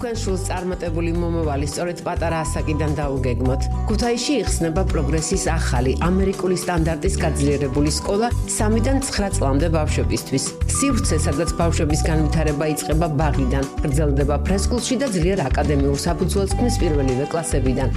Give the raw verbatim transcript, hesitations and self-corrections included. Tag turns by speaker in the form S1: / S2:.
S1: თქვენ სულს წარმატებული მომავალი სწორედ პატარა ასაკიდან დაუგეგმოთ. ქუთაისში იხსნება პროგრესის ახალი ამერიკული სტანდარტის გაძლიერებული სკოლა სამიდან ცხრა წლამდე ბავშვებისთვის. სივრცე, სადაც ბავშვების განვითარება იწყება ბაღიდან, გრძელდება ფრესკულში და ძლიერ აკადემიურ საფუძველს ქმნის პირველივე კლასებიდან.